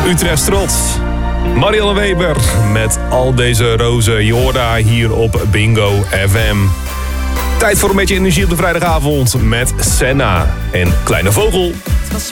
Utrecht trots. Marianne Weber met Al deze rozen. Je hoort haar hier op Bingo FM. Tijd voor een beetje energie op de vrijdagavond met Senna en Kleine Vogel. Het was